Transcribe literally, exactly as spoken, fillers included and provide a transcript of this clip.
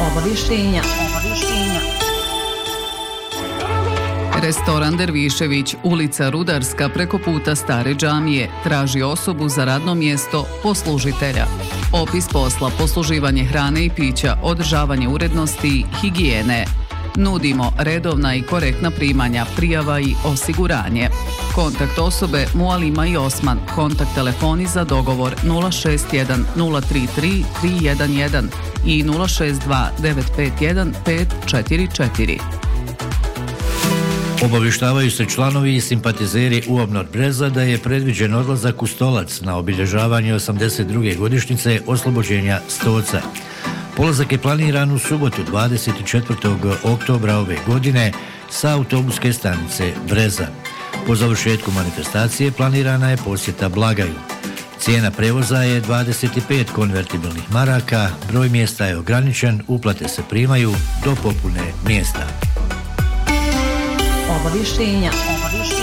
Obavještenja. Obavještenja. Restoran Dervišević, ulica Rudarska, preko puta Stare džamije, traži osobu za radno mjesto poslužitelja. Opis posla: posluživanje hrane i pića, održavanje urednosti i higijene. Nudimo redovna i korektna primanja, prijava i osiguranje. Kontakt osobe Mualima i Osman. Kontakt telefoni za dogovor nula šest jedan nula tri tri tri jedan jedan i nula šest dva devet pet jedan pet četiri četiri. Obavještavaju se članovi i simpatizeri U A B N O R Breza da je predviđen odlazak u Stolac na obilježavanje osamdeset druge godišnjice oslobođenja Stoca. Polazak je planiran u subotu dvadeset četvrtog oktobra ove godine sa autobuske stanice Breza. Po završetku manifestacije planirana je posjeta Blagaju. Cijena prevoza je dvadeset pet konvertibilnih maraka, broj mjesta je ograničen, uplate se primaju do popune mjesta. Obavještenja.